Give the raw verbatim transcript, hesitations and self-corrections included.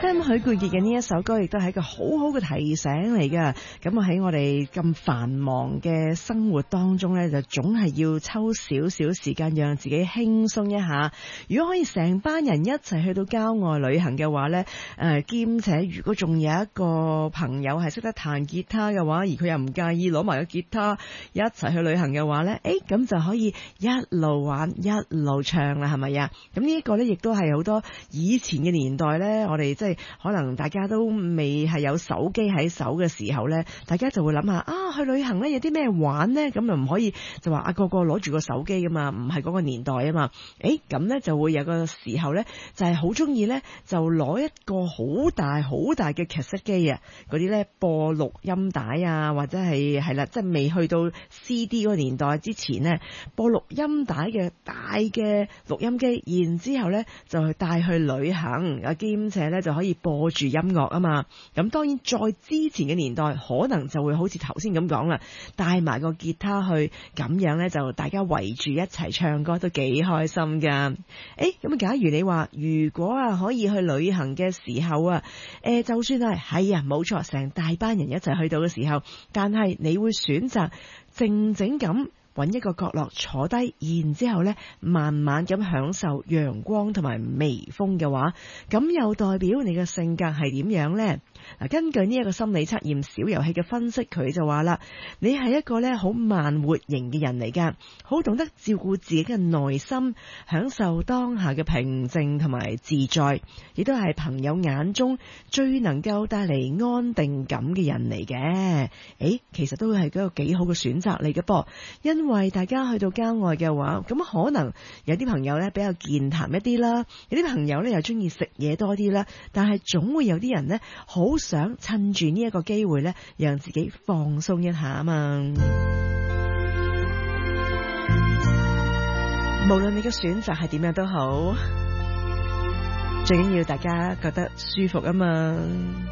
聽許冠傑嘅呢一首歌，亦都係一個好好嘅提醒嚟噶。咁啊喺我哋咁繁忙嘅生活當中呢，就總係要抽少少時間讓自己輕鬆一下。如果可以成班人一齊去到郊外旅行嘅話呢，誒兼且如果仲有一個朋友係識得彈吉他嘅話，而佢又唔介意攞埋個吉他一齊去旅行嘅話呢，誒咁就可以一路玩一路唱啦，係咪啊？咁呢一個呢，亦都係好多以前嘅年代呢，我哋即係可能大家都未係有手機喺手嘅時候呢，大家就會諗下啊，去旅行呢有啲咩玩呢？咁又唔可以就話啊個個攞住個手機噶嘛，唔係嗰個年代啊嘛。誒咁呢就會有個時候呢，就係好中意呢，就攞一個好大好大嘅卡式機啊，嗰啲呢播錄音帶啊，或者係係啦，即係未去到 C D 嗰個年代之前呢，播錄音帶嘅大嘅錄音機，然之後呢就去帶去旅行啊，兼且呢就可以播住音樂啊嘛。咁當然再之前嘅年代可能就會好似頭先咁講啦，帶埋個吉他去，咁樣呢就大家圍住一齊唱歌都幾開心噶。誒咁假如你話如果啊可以去旅行嘅時候啊，誒就算係係啊冇錯，成大班人一齊去到嘅時候，但係你會選擇靜靜咁揾一個角落坐低，然之後呢慢慢咁享受陽光同埋微風嘅話，咁又代表你嘅性格係點樣呢？嗱，根據呢一個心理測驗小遊戲嘅分析，佢就話啦，你係一個咧好慢活型嘅人嚟噶，好懂得照顧自己嘅內心，享受當下嘅平靜同埋自在，亦都係朋友眼中最能夠帶嚟安定感嘅人嚟嘅。誒，其實都係一個幾好嘅選擇嚟嘅噃，因為大家去到郊外嘅話，咁可能有啲朋友咧比較健談一啲啦，有啲朋友咧又中意食嘢多啲啦，但係總會有啲人呢，好想趁住呢一個機會呢，讓自己放鬆一下啊嘛。無論你嘅選擇係點樣都好，最緊要大家覺得舒服啊嘛。